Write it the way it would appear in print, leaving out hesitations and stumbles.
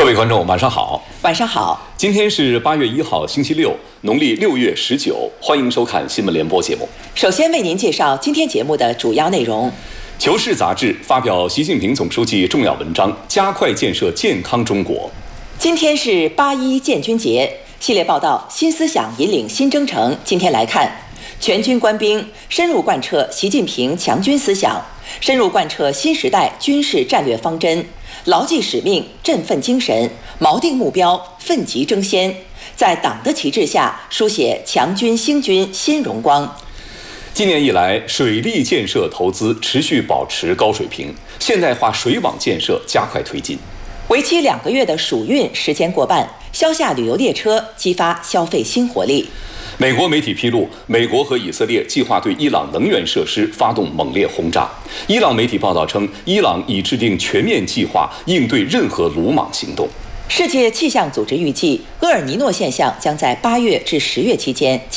位观众，晚上好。 晚上好。 今天是8月1号，星期六，农历6月19，欢迎收看新闻联播节目。 首先为您介绍今天节目的主要内容。 《求是》杂志发表习近平总书记重要文章，加快建设健康中国。 今天是8·1建军节，系列报道新思想引领新征程。今天来看，全军官兵深入贯彻习近平强军思想，深入贯彻新时代军事战略方针，牢记使命，振奋精神，锚定目标，奋楫争先，在党的旗帜下书写强军兴军新荣光。 今年以来，水利建设投资持续保持高水平，现代化水网建设加快推进。 为期2个月的暑运时间过半，消夏旅游列车激发消费新活力。 美国媒体披露，美国和以色列计划对伊朗能源设施发动猛烈轰炸。伊朗媒体报道称，伊朗已制定全面计划应对任何鲁莽行动。 世界气象组织预计，厄尔尼诺现象将在8月至10月期间